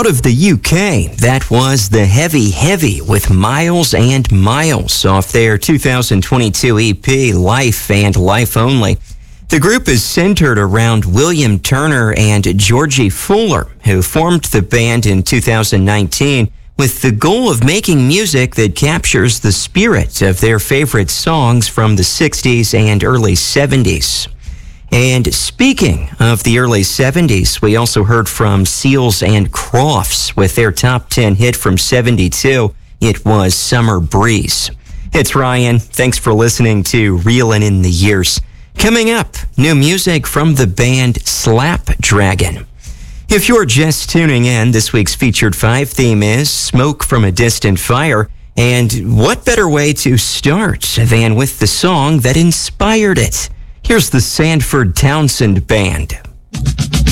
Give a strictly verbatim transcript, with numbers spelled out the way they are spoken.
Out of the U K, that was The Heavy Heavy with Miles and Miles off their two thousand twenty-two E P, Life and Life Only. The group is centered around William Turner and Georgie Fuller, who formed the band in two thousand nineteen with the goal of making music that captures the spirit of their favorite songs from the sixties and early seventies. And speaking of the early seventies, we also heard from Seals and Crofts with their top ten hit from seventy-two. It was Summer Breeze. It's Ryan. Thanks for listening to Reelin' in the Years. Coming up, new music from the band Slapdragon. If you're just tuning in, this week's Featured Five theme is Smoke from a Distant Fire. And what better way to start than with the song that inspired it? Here's the Sanford Townsend Band